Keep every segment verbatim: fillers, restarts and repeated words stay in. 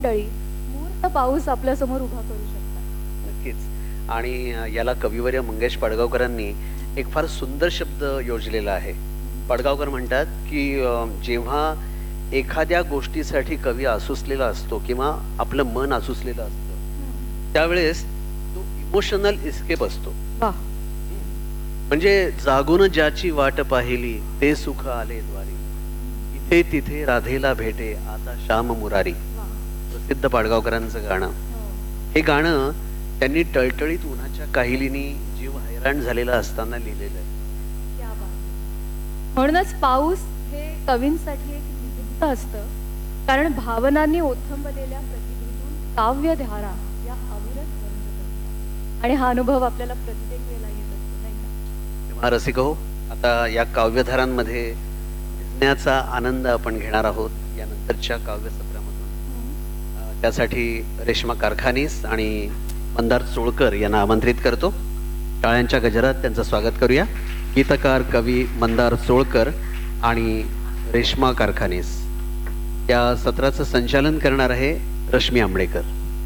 डळी मूर्त पाऊस आपल्या समोर उभा करू शकतात. नक्कीच. आणि अ, याला कविवर्य मंगेश पडगावकरांनी एक फार सुंदर शब्द योजलेला आहे. पडगावकर म्हणतात, की अ, जेव्हा एखाद्या गोष्टीसाठी कवी आसुसलेला असतो किंवा आपलं मन आसुसलेलं असतं, त्यावेळेस तो इमोशनल इस्केप असतो. वाह! म्हणजे जागून ज्याची वाट पाहिली ते सुख आले द्वारी, इथे तिथे राधेला भेटे आता श्याम मुरारी. वाह! प्रसिद्ध पाडगावकरांचं गाणं. हो. हे गाणं त्यांनी टळटळीत उन्हाच्या काहिलीनी जीव हैराण झालेला असताना लिहिलेलं आहे. क्या बात आहे. म्हणूनच पाऊस हे कवींसाठी एक निमित्त असतं, कारण भावनांनी ओथंबलेल्या प्रतिभेतून काव्यधारा या अविरत वर्षत असतात. आणि हा अनुभव आपल्याला प्रत्येक वेळेला येत असतो, नाही का? तेव्हा रसिक हो, आता या काव्यधारांमध्ये भिजण्याचा आनंद आपण घेणार आहोत यानंतरच्या काव्यसत्रामधून. अ, त्यासाठी रेश्मा कारखानीस आणि मंदार चोळकर यांना आमंत्रित करतो. टाळ्यांच्या गजरात त्यांचं स्वागत करूया. गीतकार कवी मंदार चोळकर आणि रेश्मा कारखानीस. या सत्राचं संचालन करणार आहे रश्मी आंबडेकर.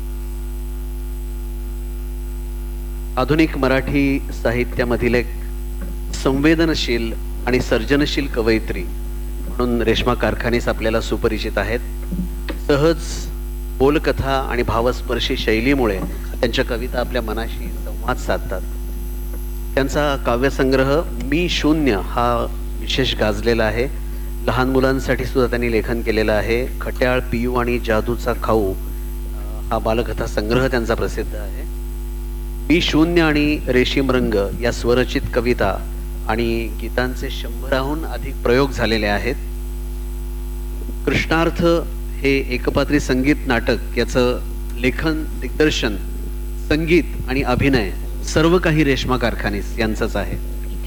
आधुनिक मराठी साहित्यामधील एक संवेदनशील आणि सर्जनशील कवयित्री म्हणून रेश्मा कारखानीस आपल्याला सुपरिचित आहेत. सहज बोलकथा आणि भावस्पर्शी शैलीमुळे त्यांच्या कविता आपल्या मनाशी संवाद साधतात. त्यांचा काव्यसंग्रह मी शून्य हा विशेष गाजलेला आहे. लहान मुलांसाठी सुद्धा त्यांनी लेखन केलेलं आहे. खट्याळ, पियू आणि जादूचा खाऊ हा बालकथा संग्रह त्यांचा प्रसिद्ध आहे. मी शून्य आणि रेशीम रंग या स्वरचित कविता आणि गीतांचे शंभराहून अधिक प्रयोग झालेले आहेत. कृष्णार्थ हे एकपात्री संगीत नाटक याचं लेखन, दिग्दर्शन, संगीत आणि अभिनय सर्व काही रेश्मा कारखानीस यांचंच आहे.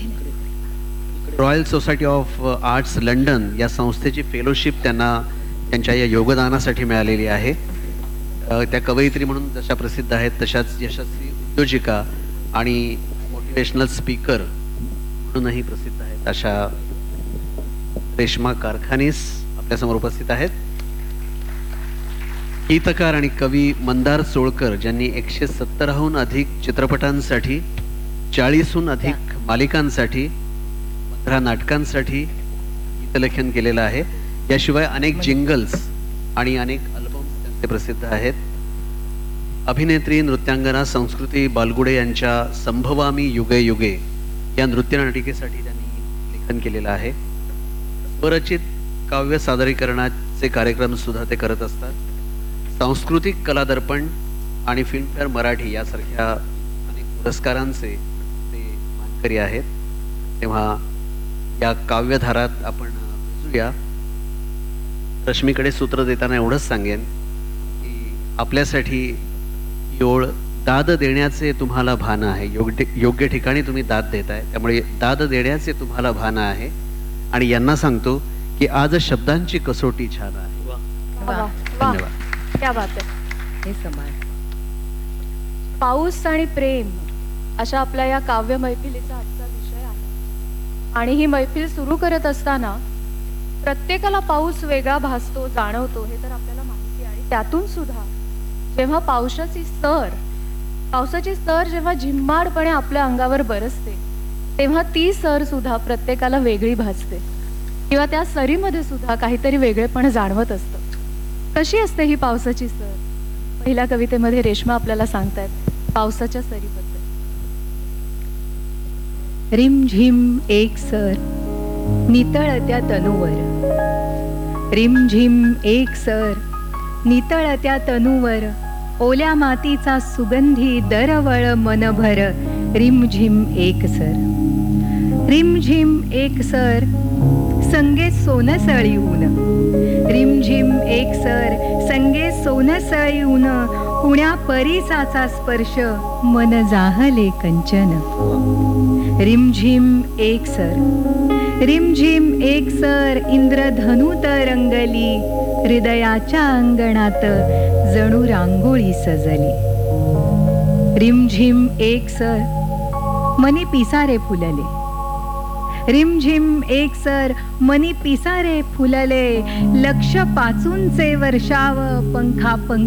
Royal society of arts London या संस्थेची फेलोशिप त्यांना त्यांच्या या योगदानासाठी मिळालेली आहे. त्या कवयित्री म्हणून जशा प्रसिद्ध आहेत तशाच यशस्वी उद्योजिका आणि मोटिवेशनल स्पीकर म्हणूनही प्रसिद्ध आहेत अशा रेश्मा कारखानीस आपल्यासमोर उपस्थित आहेत. गीतकार आणि कवी मंदार चोळकर, ज्यांनी एकशे सत्तरहून अधिक चित्रपटांसाठी, चाळीसहून अधिक मालिकांसाठी, पंधरा नाटकांसाठी गीतलेखन केलेलं आहे. याशिवाय अनेक जिंगल्स आणि अनेक अल्बम्स त्यांचे प्रसिद्ध आहेत. अभिनेत्री, नृत्यांगना संस्कृती बालगुडे यांच्या संभवामी युगे युगे या नृत्यनाटिकेसाठी त्यांनी लेखन केलेलं आहे. स्वरचित काव्य सादरीकरणाचे कार्यक्रम सुद्धा ते करत असतात. सांस्कृतिक कला दर्पण आणि फिल्मफेअर मराठी यासारख्या अनेक पुरस्कारांचे ते मानकरी आहेत. तेव्हा या काव्यधारात आपण भिजूया. रश्मीकडे सूत्र देताना एवढंच सांगेन की आपल्यासाठी ही ओळ दाद देण्याचे तुम्हाला भान आहे. योग्य योग्य ठिकाणी तुम्ही दाद देताय, त्यामुळे दाद देण्याचे तुम्हाला भान आहे. आणि यांना सांगतो की आज शब्दांची कसोटी छान आहे. वाह! धन्यवाद. क्या बात आहे. हे समाज, पाऊस आणि प्रेम अशा आपल्या या काव्य मैफिलीचा आजचा विषय आहे. आणि ही मैफिल सुरू करत असताना प्रत्येकाला पाऊस वेगळा भासतो, जाणवतो, हे तर आपल्याला माहिती आहे. आणि त्यातून सुद्धा जेव्हा पावसाची सर पावसाची सर जेव्हा झिम्माडपणे आपल्या अंगावर बरसते, तेव्हा ती सर सुद्धा प्रत्येकाला वेगळी भासते किंवा त्या सरीमध्ये सुद्धा काहीतरी वेगळेपण जाणवत असतं. कशी असते ही पावसाची सर? पहिल्या कवितेमध्ये रेश्मा आपल्याला सांगतायत पावसाच्या सरीबद्दल. रिमझिम एक सर नितळत्या तनूवर, रिमझिम एक सर नितळत्या तनूवर, ओल्या मातीचा सुगंधी दरवळ मनभर, रिमझिम एक सर, रिमझिम एक सर संगे सोनसळी ऊन, रिमझिम एक सर संगे सोनसळी ऊन, पुण्या परिसाचा स्पर्श मन जाहले कंचन, रिमझिम एक सर, रिमझिम एक सर इंद्रधनु तरंगली, हृदयाच्या अंगणात जणू रांगोळी सजली, रिमझिम एक सर मनी पिसारे फुलले, रिमझिम एकसर मनी पिसारे फुलले, लक्ष पाचूनचे वर्षाव पंखा पंख